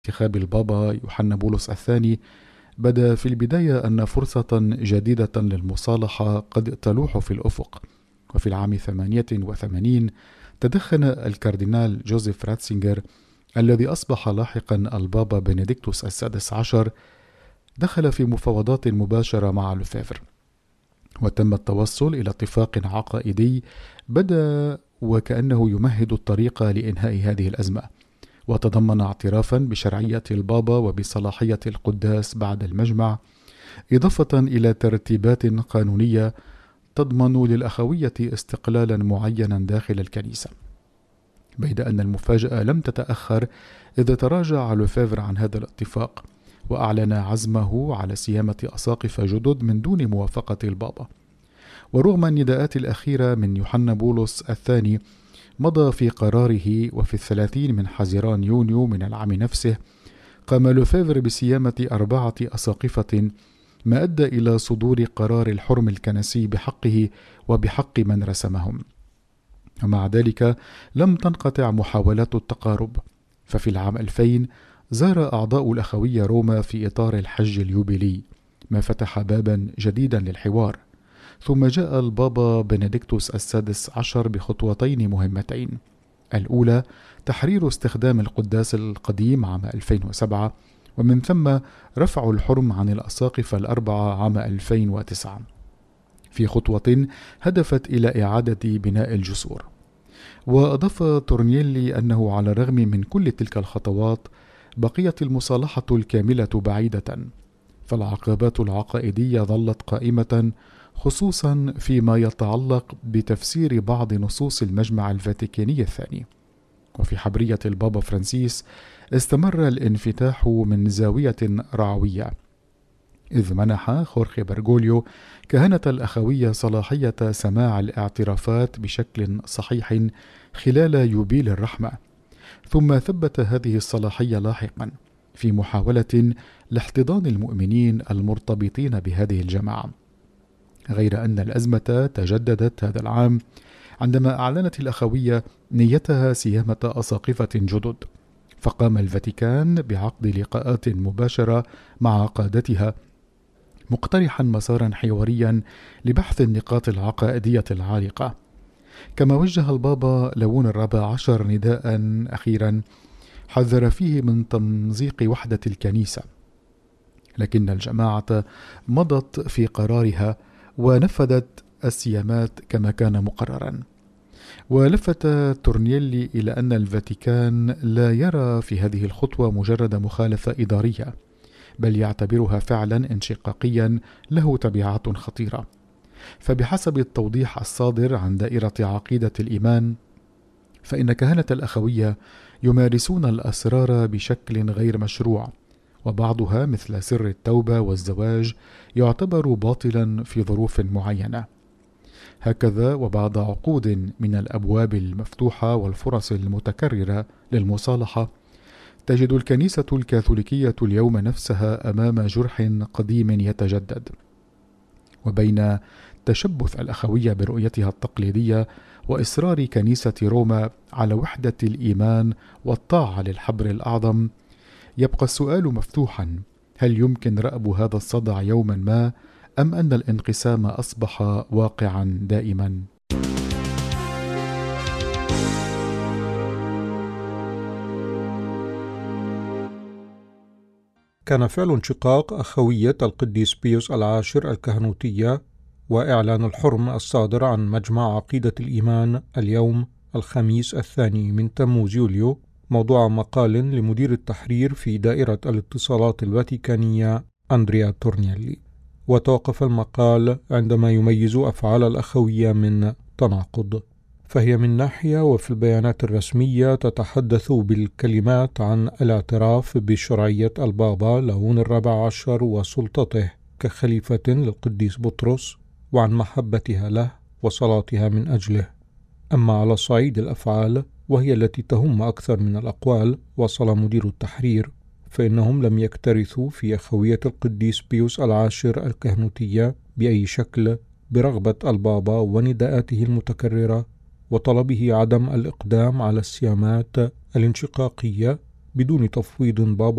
انتخاب البابا يوحنا بولس الثاني، بدا في البداية أن فرصة جديدة للمصالحة قد تلوح في الأفق. وفي العام 88 تدخل الكاردينال جوزيف راتسينجر الذي أصبح لاحقا البابا بنديكتوس السادس عشر، دخل في مفاوضات مباشرة مع لوفيفر، وتم التوصل إلى اتفاق عقائدي بدا وكأنه يمهد الطريق لإنهاء هذه الأزمة، وتضمن اعترافا بشرعية البابا وبصلاحية القداس بعد المجمع، إضافة إلى ترتيبات قانونية تضمن للأخوية استقلالا معينا داخل الكنيسة. بيد أن المفاجأة لم تتأخر إذ تراجع لوفيفر عن هذا الاتفاق، وأعلن عزمه على سيامة أساقفة جدد من دون موافقة البابا. ورغم النداءات الأخيرة من يوحنا بولس الثاني، مضى في قراره وفي 30 من حزيران يونيو من العام نفسه قام لوفيفر بصيامة 4 أساقفة، ما أدى إلى صدور قرار الحرم الكنسي بحقه وبحق من رسمهم. ومع ذلك لم تنقطع محاولات التقارب، ففي العام 2000 زار أعضاء الأخوية روما في إطار الحج اليوبيلي، ما فتح بابا جديدا للحوار. ثم جاء البابا بنديكتوس السادس عشر بخطوتين مهمتين: الأولى تحرير استخدام القداس القديم عام 2007، ومن ثم رفع الحرم عن الأساقفة الأربعة عام 2009، في خطوة هدفت إلى إعادة بناء الجسور. وأضاف تورنييلي أنه على الرغم من كل تلك الخطوات بقيت المصالحة الكاملة بعيدة، فالعقبات العقائدية ظلت قائمة، خصوصا فيما يتعلق بتفسير بعض نصوص المجمع الفاتيكاني الثاني. وفي حبرية البابا فرانسيس استمر الانفتاح من زاوية رعوية، إذ منح خورخي برغوليو كهنة الأخوية صلاحية سماع الاعترافات بشكل صحيح خلال يوبيل الرحمة، ثم ثبت هذه الصلاحية لاحقا في محاولة لاحتضان المؤمنين المرتبطين بهذه الجماعة. غير أن الأزمة تجددت هذا العام عندما أعلنت الأخوية نيتها سيامة أساقفة جدد، فقام الفاتيكان بعقد لقاءات مباشرة مع قادتها، مقترحا مسارا حواريا لبحث النقاط العقائدية العالقة. كما وجه البابا ليون الرابع عشر نداء أخيرا حذر فيه من تمزيق وحدة الكنيسة، لكن الجماعة مضت في قرارها ونفذت السيامات كما كان مقررا. ولفت تورنييلي إلى أن الفاتيكان لا يرى في هذه الخطوة مجرد مخالفة إدارية، بل يعتبرها فعلا انشقاقيا له تبعات خطيرة. فبحسب التوضيح الصادر عن دائرة عقيدة الإيمان، فإن كهنة الأخوية يمارسون الأسرار بشكل غير مشروع، وبعضها مثل سر التوبة والزواج يعتبر باطلا في ظروف معينة. هكذا وبعد عقود من الأبواب المفتوحة والفرص المتكررة للمصالحة، تجد الكنيسة الكاثوليكية اليوم نفسها أمام جرح قديم يتجدد. وبين تشبث الأخوية برؤيتها التقليدية وإصرار كنيسة روما على وحدة الإيمان والطاعة للحبر الأعظم، يبقى السؤال مفتوحا: هل يمكن رأب هذا الصدع يوما ما، أم أن الانقسام أصبح واقعا دائما؟ كان فعل انشقاق أخوية القديس بيوس العاشر الكهنوتية وإعلان الحرم الصادر عن مجمع عقيدة الإيمان اليوم الخميس 2 تموز يوليو موضوع مقال لمدير التحرير في دائرة الاتصالات الفاتيكانية أندريا تورنييلي. وتوقف المقال عندما يميز أفعال الأخوية من تناقض، فهي من ناحية وفي البيانات الرسمية تتحدث بالكلمات عن الاعتراف بشرعية البابا ليون الرابع عشر وسلطته كخليفة للقديس بطرس، وعن محبتها له وصلاتها من أجله. أما على صعيد الأفعال وهي التي تهم أكثر من الأقوال، وصل مدير التحرير، فإنهم لم يكترثوا في أخوية القديس بيوس العاشر الكهنوتية بأي شكل برغبة البابا ونداءاته المتكررة وطلبه عدم الإقدام على السيامات الانشقاقية، بدون تفويض بابوي